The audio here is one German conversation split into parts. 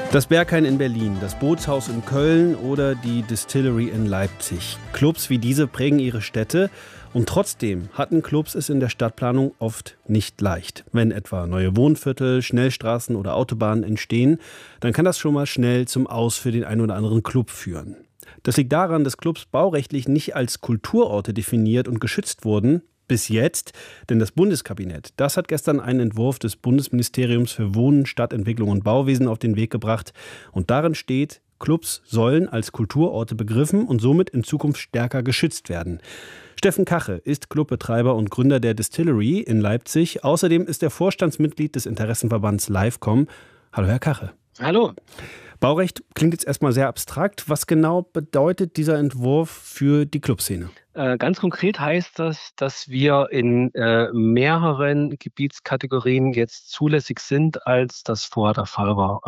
Das Berghain in Berlin, das Bootshaus in Köln oder die Distillery in Leipzig. Clubs wie diese prägen ihre Städte und trotzdem hatten Clubs es in der Stadtplanung oft nicht leicht. Wenn etwa neue Wohnviertel, Schnellstraßen oder Autobahnen entstehen, dann kann das schon mal schnell zum Aus für den einen oder anderen Club führen. Das liegt daran, dass Clubs baurechtlich nicht als Kulturorte definiert und geschützt wurden. Bis jetzt, denn das Bundeskabinett, das hat gestern einen Entwurf des Bundesministeriums für Wohnen, Stadtentwicklung und Bauwesen auf den Weg gebracht. Und darin steht, Clubs sollen als Kulturorte begriffen und somit in Zukunft stärker geschützt werden. Steffen Kache ist Clubbetreiber und Gründer der Distillery in Leipzig. Außerdem ist er Vorstandsmitglied des Interessenverbands Livecom. Hallo, Herr Kache. Hallo. Baurecht klingt jetzt erstmal sehr abstrakt. Was genau bedeutet dieser Entwurf für die Clubszene? Ganz konkret heißt das, dass wir in mehreren Gebietskategorien jetzt zulässig sind, als das vorher der Fall war.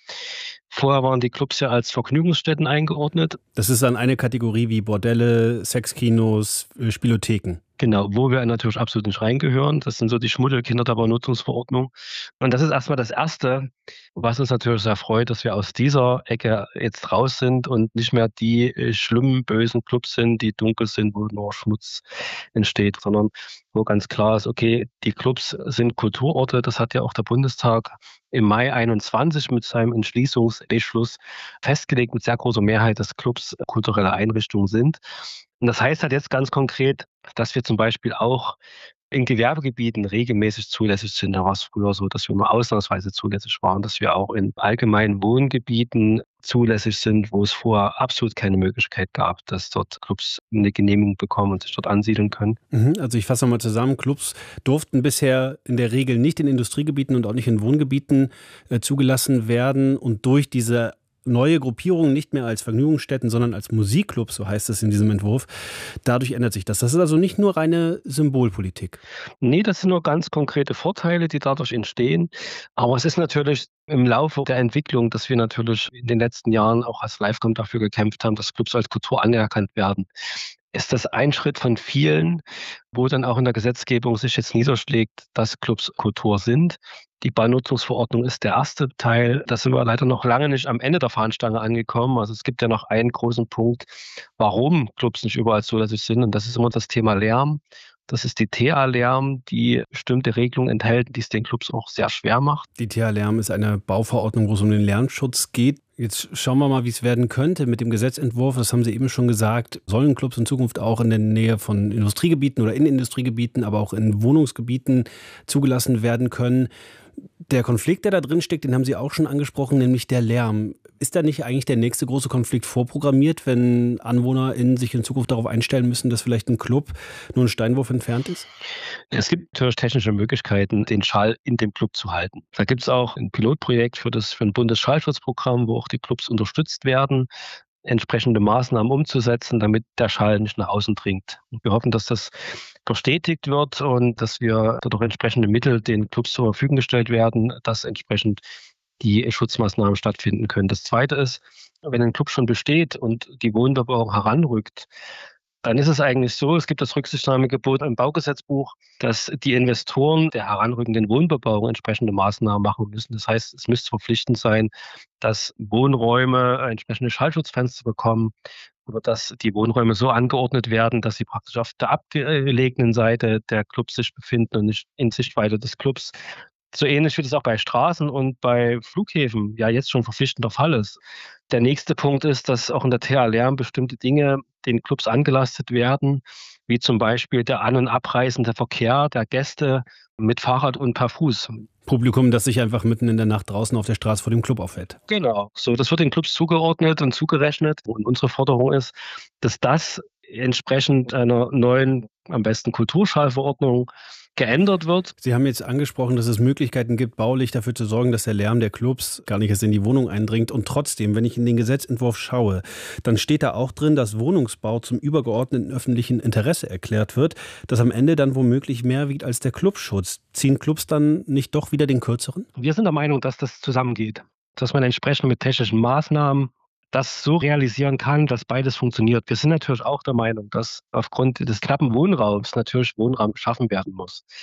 Vorher waren die Clubs ja als Vergnügungsstätten eingeordnet. Das ist dann eine Kategorie wie Bordelle, Sexkinos, Spielotheken. Genau, wo wir natürlich absolut nicht reingehören. Das sind so die Schmuddelkinder der Baunutzungsverordnung. Und das ist erstmal das Erste, was uns natürlich sehr freut, dass wir aus dieser Ecke jetzt raus sind und nicht mehr die schlimmen, bösen Clubs sind, die dunkel sind, wo nur Schmutz entsteht, sondern wo ganz klar ist, okay, die Clubs sind Kulturorte. Das hat ja auch der Bundestag im Mai 21 mit seinem Entschließungsbeschluss festgelegt, mit sehr großer Mehrheit, dass Clubs kulturelle Einrichtungen sind. Und das heißt halt jetzt ganz konkret, dass wir zum Beispiel auch in Gewerbegebieten regelmäßig zulässig sind. Da war es früher so, dass wir nur ausnahmsweise zulässig waren, dass wir auch in allgemeinen Wohngebieten zulässig sind, wo es vorher absolut keine Möglichkeit gab, dass dort Clubs eine Genehmigung bekommen und sich dort ansiedeln können. Also ich fasse nochmal zusammen, Clubs durften bisher in der Regel nicht in Industriegebieten und auch nicht in Wohngebieten zugelassen werden und durch diese neue Gruppierungen nicht mehr als Vergnügungsstätten, sondern als Musikclubs, so heißt es in diesem Entwurf. Dadurch ändert sich das. Das ist also nicht nur reine Symbolpolitik. Nee, das sind nur ganz konkrete Vorteile, die dadurch entstehen. Aber es ist natürlich im Laufe der Entwicklung, dass wir natürlich in den letzten Jahren auch als Livecom dafür gekämpft haben, dass Clubs als Kultur anerkannt werden. Ist das ein Schritt von vielen, wo dann auch in der Gesetzgebung sich jetzt niederschlägt, dass Clubs Kultur sind. Die Baunutzungsverordnung ist der erste Teil. Da sind wir leider noch lange nicht am Ende der Fahnenstange angekommen. Also es gibt ja noch einen großen Punkt, warum Clubs nicht überall zulässig sind. Und das ist immer das Thema Lärm. Das ist die TA-Lärm, die bestimmte Regelungen enthält, die es den Clubs auch sehr schwer macht. Die TA-Lärm ist eine Bauverordnung, wo es um den Lärmschutz geht. Jetzt schauen wir mal, wie es werden könnte mit dem Gesetzentwurf. Das haben Sie eben schon gesagt. Sollen Clubs in Zukunft auch in der Nähe von Industriegebieten oder in Industriegebieten, aber auch in Wohnungsgebieten zugelassen werden können? Der Konflikt, der da drin steckt, den haben Sie auch schon angesprochen, nämlich der Lärm. Ist da nicht eigentlich der nächste große Konflikt vorprogrammiert, wenn AnwohnerInnen sich in Zukunft darauf einstellen müssen, dass vielleicht ein Club nur einen Steinwurf entfernt ist? Es gibt natürlich technische Möglichkeiten, den Schall in dem Club zu halten. Da gibt es auch ein Pilotprojekt für ein Bundesschallschutzprogramm, wo auch die Clubs unterstützt werden, entsprechende Maßnahmen umzusetzen, damit der Schall nicht nach außen dringt. Und wir hoffen, dass das verstetigt wird und dass wir dort auch entsprechende Mittel den Clubs zur Verfügung gestellt werden, dass entsprechend die Schutzmaßnahmen stattfinden können. Das Zweite ist, wenn ein Club schon besteht und die Wohnbebauung heranrückt, dann ist es eigentlich so, es gibt das Rücksichtnahmegebot im Baugesetzbuch, dass die Investoren der heranrückenden Wohnbebauung entsprechende Maßnahmen machen müssen. Das heißt, es müsste verpflichtend sein, dass Wohnräume entsprechende Schallschutzfenster bekommen oder dass die Wohnräume so angeordnet werden, dass sie praktisch auf der abgelegenen Seite der Clubs sich befinden und nicht in Sichtweite des Clubs. So ähnlich wie das auch bei Straßen und bei Flughäfen ja jetzt schon verpflichtender Fall ist. Der nächste Punkt ist, dass auch in der TA-Lärm bestimmte Dinge den Clubs angelastet werden, wie zum Beispiel der an- und abreisende Verkehr der Gäste mit Fahrrad und per Fuß. Publikum, das sich einfach mitten in der Nacht draußen auf der Straße vor dem Club aufhält. Genau, so das wird den Clubs zugeordnet und zugerechnet. Und unsere Forderung ist, dass das entsprechend einer neuen, am besten Kulturschallverordnung geändert wird. Sie haben jetzt angesprochen, dass es Möglichkeiten gibt, baulich dafür zu sorgen, dass der Lärm der Clubs gar nicht erst in die Wohnung eindringt. Und trotzdem, wenn ich in den Gesetzentwurf schaue, dann steht da auch drin, dass Wohnungsbau zum übergeordneten öffentlichen Interesse erklärt wird, das am Ende dann womöglich mehr wiegt als der Clubschutz. Ziehen Clubs dann nicht doch wieder den kürzeren? Wir sind der Meinung, dass das zusammengeht, dass man entsprechend mit technischen Maßnahmen das so realisieren kann, dass beides funktioniert. Wir sind natürlich auch der Meinung, dass aufgrund des knappen Wohnraums natürlich Wohnraum geschaffen werden muss.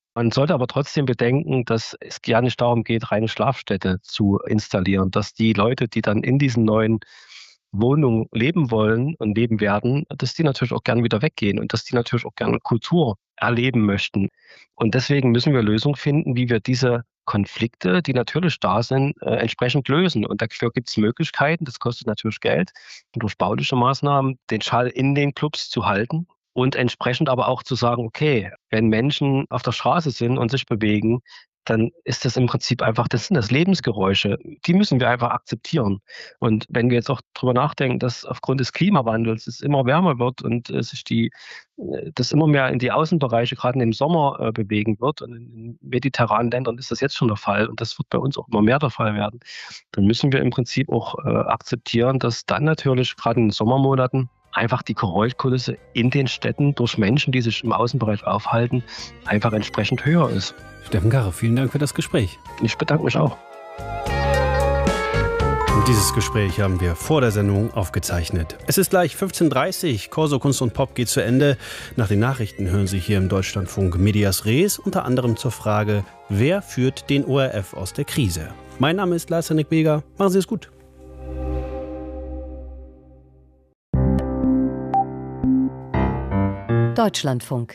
Man sollte aber trotzdem bedenken, dass es ja nicht darum geht, reine Schlafstätte zu installieren, dass die Leute, die dann in diesen neuen Wohnungen leben wollen und leben werden, dass die natürlich auch gern wieder weggehen und dass die natürlich auch gerne Kultur erleben möchten. Und deswegen müssen wir Lösungen finden, wie wir diese Konflikte, die natürlich da sind, entsprechend lösen. Und dafür gibt es Möglichkeiten, das kostet natürlich Geld, durch bauliche Maßnahmen den Schall in den Clubs zu halten. Und entsprechend aber auch zu sagen, okay, wenn Menschen auf der Straße sind und sich bewegen, dann ist das im Prinzip einfach, das sind das Lebensgeräusche. Die müssen wir einfach akzeptieren. Und wenn wir jetzt auch drüber nachdenken, dass aufgrund des Klimawandels es immer wärmer wird und sich das immer mehr in die Außenbereiche, gerade im Sommer, bewegen wird. Und in mediterranen Ländern ist das jetzt schon der Fall. Und das wird bei uns auch immer mehr der Fall werden. Dann müssen wir im Prinzip auch akzeptieren, dass dann natürlich gerade in den Sommermonaten einfach die Geräuschkulisse in den Städten durch Menschen, die sich im Außenbereich aufhalten, einfach entsprechend höher ist. Steffen Garre, vielen Dank für das Gespräch. Ich bedanke mich auch. Und dieses Gespräch haben wir vor der Sendung aufgezeichnet. Es ist gleich 15:30 Uhr. Corso Kunst und Pop geht zu Ende. Nach den Nachrichten hören Sie hier im Deutschlandfunk Medias Res, unter anderem zur Frage, wer führt den ORF aus der Krise? Mein Name ist Lars Henrik Beger. Machen Sie es gut. Deutschlandfunk.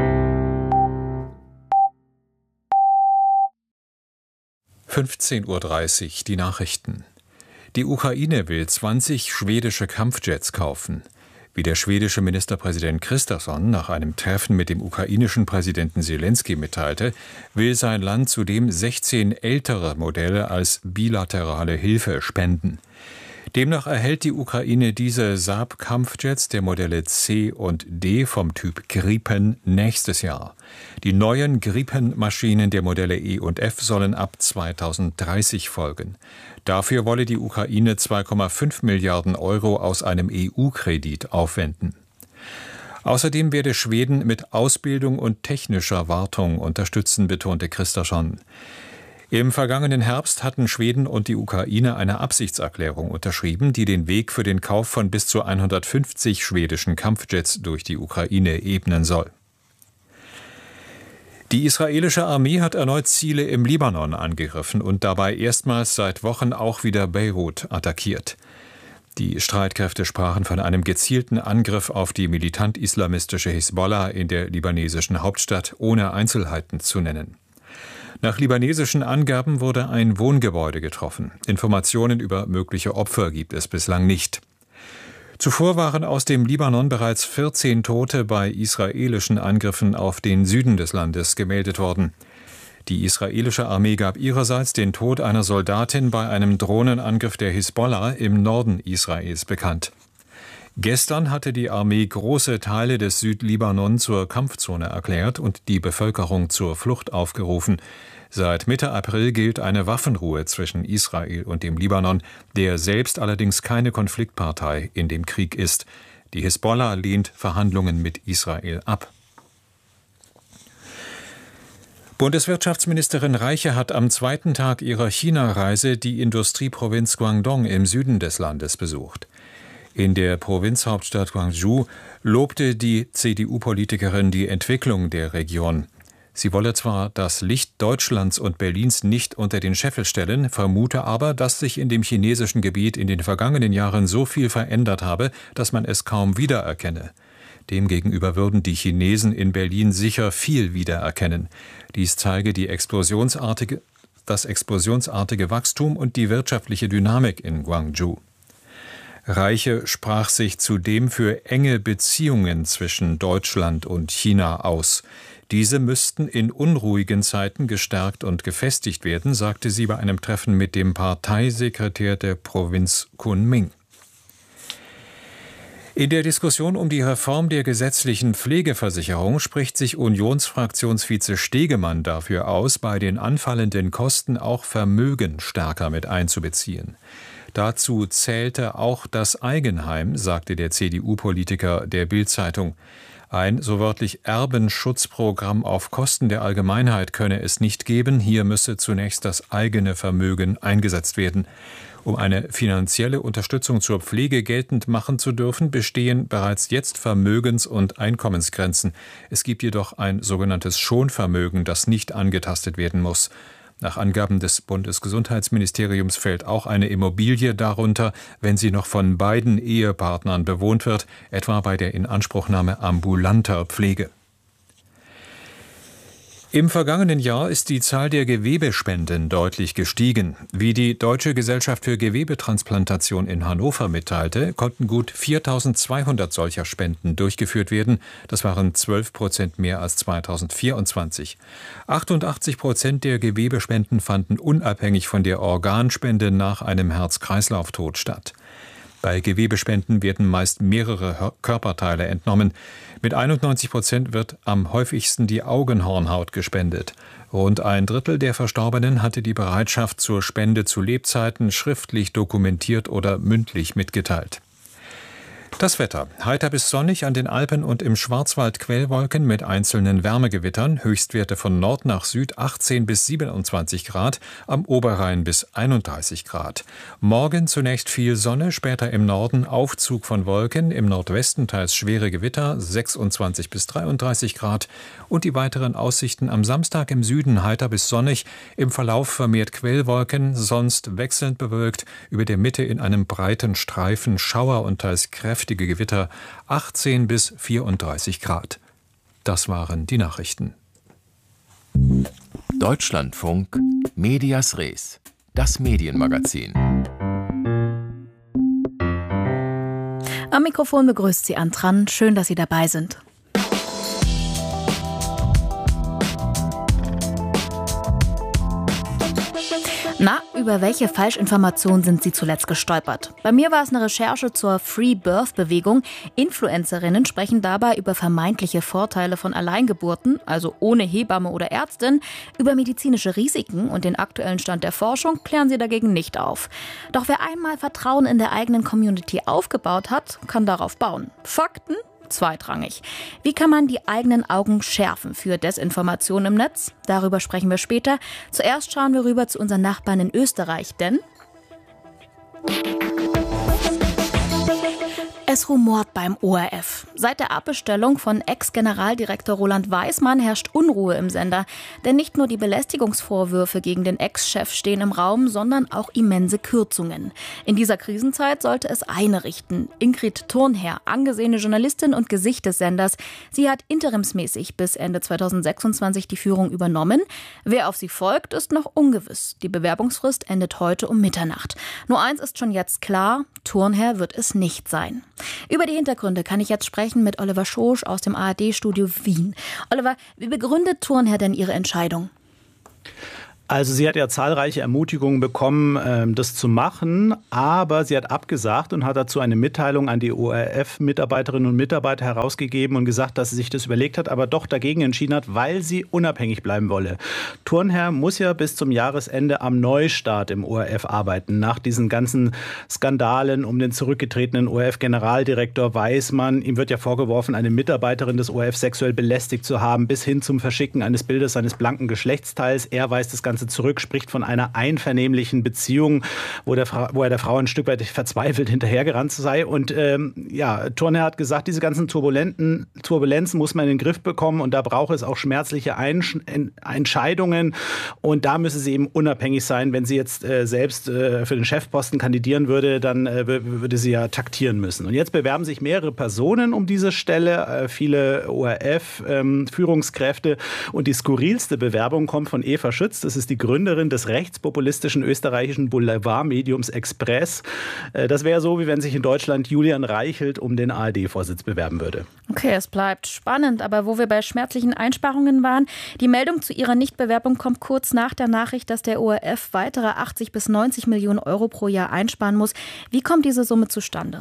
15:30 Uhr, die Nachrichten. Die Ukraine will 20 schwedische Kampfjets kaufen. Wie der schwedische Ministerpräsident Kristersson nach einem Treffen mit dem ukrainischen Präsidenten Selenskyj mitteilte, will sein Land zudem 16 ältere Modelle als bilaterale Hilfe spenden. Demnach erhält die Ukraine diese Saab-Kampfjets der Modelle C und D vom Typ Gripen nächstes Jahr. Die neuen Gripen-Maschinen der Modelle E und F sollen ab 2030 folgen. Dafür wolle die Ukraine 2,5 Milliarden Euro aus einem EU-Kredit aufwenden. Außerdem werde Schweden mit Ausbildung und technischer Wartung unterstützen, betonte Kristersson. Im vergangenen Herbst hatten Schweden und die Ukraine eine Absichtserklärung unterschrieben, die den Weg für den Kauf von bis zu 150 schwedischen Kampfjets durch die Ukraine ebnen soll. Die israelische Armee hat erneut Ziele im Libanon angegriffen und dabei erstmals seit Wochen auch wieder Beirut attackiert. Die Streitkräfte sprachen von einem gezielten Angriff auf die militant-islamistische Hisbollah in der libanesischen Hauptstadt, ohne Einzelheiten zu nennen. Nach libanesischen Angaben wurde ein Wohngebäude getroffen. Informationen über mögliche Opfer gibt es bislang nicht. Zuvor waren aus dem Libanon bereits 14 Tote bei israelischen Angriffen auf den Süden des Landes gemeldet worden. Die israelische Armee gab ihrerseits den Tod einer Soldatin bei einem Drohnenangriff der Hisbollah im Norden Israels bekannt. Gestern hatte die Armee große Teile des Südlibanon zur Kampfzone erklärt und die Bevölkerung zur Flucht aufgerufen. Seit Mitte April gilt eine Waffenruhe zwischen Israel und dem Libanon, der selbst allerdings keine Konfliktpartei in dem Krieg ist. Die Hisbollah lehnt Verhandlungen mit Israel ab. Bundeswirtschaftsministerin Reiche hat am zweiten Tag ihrer China-Reise die Industrieprovinz Guangdong im Süden des Landes besucht. In der Provinzhauptstadt Guangzhou lobte die CDU-Politikerin die Entwicklung der Region. Sie wolle zwar das Licht Deutschlands und Berlins nicht unter den Scheffel stellen, vermute aber, dass sich in dem chinesischen Gebiet in den vergangenen Jahren so viel verändert habe, dass man es kaum wiedererkenne. Demgegenüber würden die Chinesen in Berlin sicher viel wiedererkennen. Dies zeige das explosionsartige Wachstum und die wirtschaftliche Dynamik in Guangzhou. Reiche sprach sich zudem für enge Beziehungen zwischen Deutschland und China aus. Diese müssten in unruhigen Zeiten gestärkt und gefestigt werden, sagte sie bei einem Treffen mit dem Parteisekretär der Provinz Kunming. In der Diskussion um die Reform der gesetzlichen Pflegeversicherung spricht sich Unionsfraktionsvize Stegemann dafür aus, bei den anfallenden Kosten auch Vermögen stärker mit einzubeziehen. Dazu zählte auch das Eigenheim, sagte der CDU-Politiker der Bild-Zeitung. Ein, so wörtlich, Erbenschutzprogramm auf Kosten der Allgemeinheit könne es nicht geben. Hier müsse zunächst das eigene Vermögen eingesetzt werden. Um eine finanzielle Unterstützung zur Pflege geltend machen zu dürfen, bestehen bereits jetzt Vermögens- und Einkommensgrenzen. Es gibt jedoch ein sogenanntes Schonvermögen, das nicht angetastet werden muss. Nach Angaben des Bundesgesundheitsministeriums fällt auch eine Immobilie darunter, wenn sie noch von beiden Ehepartnern bewohnt wird, etwa bei der Inanspruchnahme ambulanter Pflege. Im vergangenen Jahr ist die Zahl der Gewebespenden deutlich gestiegen. Wie die Deutsche Gesellschaft für Gewebetransplantation in Hannover mitteilte, konnten gut 4.200 solcher Spenden durchgeführt werden. Das waren 12% mehr als 2024. 88% der Gewebespenden fanden unabhängig von der Organspende nach einem Herz-Kreislauf-Tod statt. Bei Gewebespenden werden meist mehrere Körperteile entnommen. Mit 91% wird am häufigsten die Augenhornhaut gespendet. Rund ein Drittel der Verstorbenen hatte die Bereitschaft zur Spende zu Lebzeiten schriftlich dokumentiert oder mündlich mitgeteilt. Das Wetter. Heiter bis sonnig, an den Alpen und im Schwarzwald Quellwolken mit einzelnen Wärmegewittern. Höchstwerte von Nord nach Süd 18 bis 27 Grad, am Oberrhein bis 31 Grad. Morgen zunächst viel Sonne, später im Norden Aufzug von Wolken, im Nordwesten teils schwere Gewitter 26 bis 33 Grad. Und die weiteren Aussichten am Samstag im Süden heiter bis sonnig, im Verlauf vermehrt Quellwolken, sonst wechselnd bewölkt, über der Mitte in einem breiten Streifen Schauer und teils kräftige Gewitter 18 bis 34 Grad. Das waren die Nachrichten. Deutschlandfunk Medias Res, das Medienmagazin. Am Mikrofon begrüßt Sie Ann Tran. Schön, dass Sie dabei sind. Na, über welche Falschinformationen sind Sie zuletzt gestolpert? Bei mir war es eine Recherche zur Free-Birth-Bewegung. Influencerinnen sprechen dabei über vermeintliche Vorteile von Alleingeburten, also ohne Hebamme oder Ärztin. Über medizinische Risiken und den aktuellen Stand der Forschung klären sie dagegen nicht auf. Doch wer einmal Vertrauen in der eigenen Community aufgebaut hat, kann darauf bauen. Fakten? Zweitrangig. Wie kann man die eigenen Augen schärfen für Desinformation im Netz? Darüber sprechen wir später. Zuerst schauen wir rüber zu unseren Nachbarn in Österreich, denn es rumort beim ORF. Seit der Abbestellung von Ex-Generaldirektor Roland Weismann herrscht Unruhe im Sender. Denn nicht nur die Belästigungsvorwürfe gegen den Ex-Chef stehen im Raum, sondern auch immense Kürzungen. In dieser Krisenzeit sollte es eine richten. Ingrid Thurnherr, angesehene Journalistin und Gesicht des Senders. Sie hat interimsmäßig bis Ende 2026 die Führung übernommen. Wer auf sie folgt, ist noch ungewiss. Die Bewerbungsfrist endet heute um Mitternacht. Nur eins ist schon jetzt klar, Thurnherr wird es nicht sein. Über die Hintergründe kann ich jetzt sprechen mit Oliver Schosch aus dem ARD-Studio Wien. Oliver, wie begründet Thurnherr denn ihre Entscheidung? Also sie hat ja zahlreiche Ermutigungen bekommen, das zu machen, aber sie hat abgesagt und hat dazu eine Mitteilung an die ORF-Mitarbeiterinnen und Mitarbeiter herausgegeben und gesagt, dass sie sich das überlegt hat, aber doch dagegen entschieden hat, weil sie unabhängig bleiben wolle. Thurnherr muss ja bis zum Jahresende am Neustart im ORF arbeiten, nach diesen ganzen Skandalen um den zurückgetretenen ORF-Generaldirektor Weismann. Ihm wird ja vorgeworfen, eine Mitarbeiterin des ORF sexuell belästigt zu haben, bis hin zum Verschicken eines Bildes seines blanken Geschlechtsteils. Er weist das Ganze zurück, spricht von einer einvernehmlichen Beziehung, wo er der Frau ein Stück weit verzweifelt hinterhergerannt sei. Und Thurnherr hat gesagt, diese ganzen Turbulenzen muss man in den Griff bekommen und da braucht es auch schmerzliche Entscheidungen und da müsse sie eben unabhängig sein. Wenn sie jetzt selbst für den Chefposten kandidieren würde, dann würde sie ja taktieren müssen. Und jetzt bewerben sich mehrere Personen um diese Stelle, viele ORF-Führungskräfte und die skurrilste Bewerbung kommt von Eva Schütz. Das ist die Gründerin des rechtspopulistischen österreichischen Boulevardmediums Express. Das wäre so, wie wenn sich in Deutschland Julian Reichelt um den ARD-Vorsitz bewerben würde. Okay, es bleibt spannend, aber wo wir bei schmerzlichen Einsparungen waren, die Meldung zu ihrer Nichtbewerbung kommt kurz nach der Nachricht, dass der ORF weitere 80 bis 90 Millionen Euro pro Jahr einsparen muss. Wie kommt diese Summe zustande?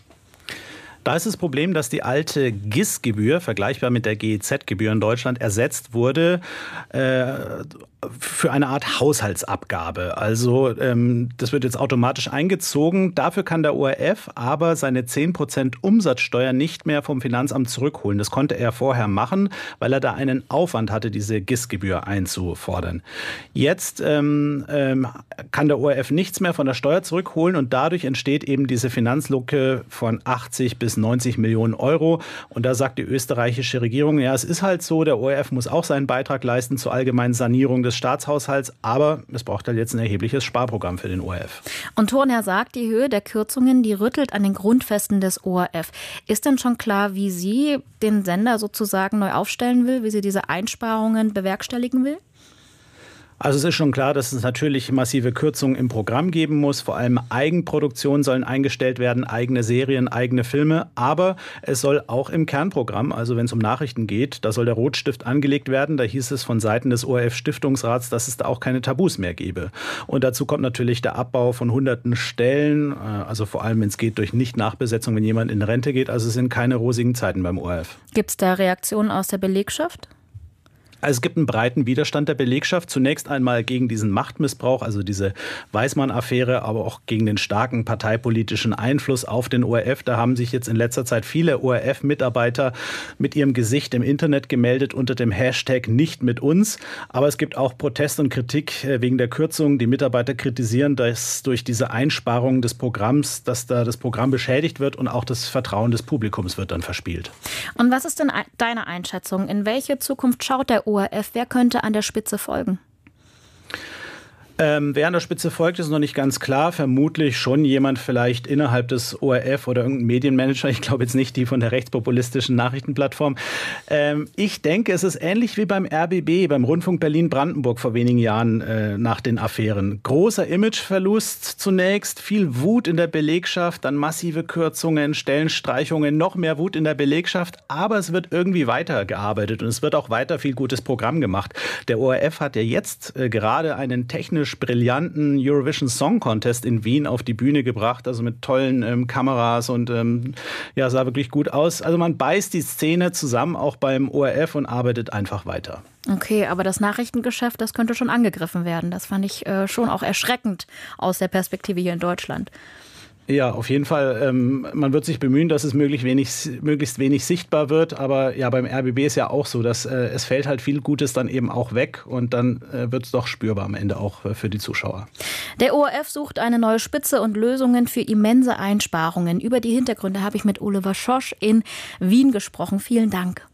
Da ist das Problem, dass die alte GIS-Gebühr, vergleichbar mit der GEZ-Gebühr in Deutschland, ersetzt wurde für eine Art Haushaltsabgabe. Also das wird jetzt automatisch eingezogen. Dafür kann der ORF aber seine 10% Umsatzsteuer nicht mehr vom Finanzamt zurückholen. Das konnte er vorher machen, weil er da einen Aufwand hatte, diese GIS-Gebühr einzufordern. Jetzt kann der ORF nichts mehr von der Steuer zurückholen und dadurch entsteht eben diese Finanzlücke von 80 bis 90 Millionen Euro. Und da sagt die österreichische Regierung, ja, es ist halt so, der ORF muss auch seinen Beitrag leisten zur allgemeinen Sanierung des Staatshaushalts, aber es braucht halt jetzt ein erhebliches Sparprogramm für den ORF. Und Thurnherr sagt, die Höhe der Kürzungen, die rüttelt an den Grundfesten des ORF. Ist denn schon klar, wie sie den Sender sozusagen neu aufstellen will, wie sie diese Einsparungen bewerkstelligen will? Also es ist schon klar, dass es natürlich massive Kürzungen im Programm geben muss. Vor allem Eigenproduktionen sollen eingestellt werden, eigene Serien, eigene Filme. Aber es soll auch im Kernprogramm, also wenn es um Nachrichten geht, da soll der Rotstift angelegt werden. Da hieß es von Seiten des ORF-Stiftungsrats, dass es da auch keine Tabus mehr gebe. Und dazu kommt natürlich der Abbau von hunderten Stellen. Also vor allem, wenn es geht, durch Nicht-Nachbesetzung, wenn jemand in Rente geht. Also es sind keine rosigen Zeiten beim ORF. Gibt es da Reaktionen aus der Belegschaft? Also es gibt einen breiten Widerstand der Belegschaft. Zunächst einmal gegen diesen Machtmissbrauch, also diese Weismann-Affäre, aber auch gegen den starken parteipolitischen Einfluss auf den ORF. Da haben sich jetzt in letzter Zeit viele ORF-Mitarbeiter mit ihrem Gesicht im Internet gemeldet unter dem Hashtag nicht mit uns. Aber es gibt auch Protest und Kritik wegen der Kürzung. Die Mitarbeiter kritisieren, dass durch diese Einsparung des Programms, dass da das Programm beschädigt wird und auch das Vertrauen des Publikums wird dann verspielt. Und was ist denn deine Einschätzung? In welche Zukunft schaut der ORF? Wer könnte an der Spitze folgen? Wer an der Spitze folgt, ist noch nicht ganz klar. Vermutlich schon jemand vielleicht innerhalb des ORF oder irgendein Medienmanager. Ich glaube jetzt nicht die von der rechtspopulistischen Nachrichtenplattform. Ich denke, es ist ähnlich wie beim RBB, beim Rundfunk Berlin-Brandenburg vor wenigen Jahren nach den Affären. Großer Imageverlust zunächst, viel Wut in der Belegschaft, dann massive Kürzungen, Stellenstreichungen, noch mehr Wut in der Belegschaft. Aber es wird irgendwie weitergearbeitet und es wird auch weiter viel gutes Programm gemacht. Der ORF hat ja jetzt gerade einen technisch brillanten Eurovision Song Contest in Wien auf die Bühne gebracht, also mit tollen Kameras und ja, sah wirklich gut aus. Also man beißt die Szene zusammen, auch beim ORF und arbeitet einfach weiter. Okay, aber das Nachrichtengeschäft, das könnte schon angegriffen werden. Das fand ich schon auch erschreckend aus der Perspektive hier in Deutschland. Ja, auf jeden Fall. Man wird sich bemühen, dass es möglichst wenig sichtbar wird. Aber ja, beim RBB ist ja auch so, dass es fällt halt viel Gutes dann eben auch weg. Und dann wird es doch spürbar am Ende auch für die Zuschauer. Der ORF sucht eine neue Spitze und Lösungen für immense Einsparungen. Über die Hintergründe habe ich mit Oliver Schosch in Wien gesprochen. Vielen Dank.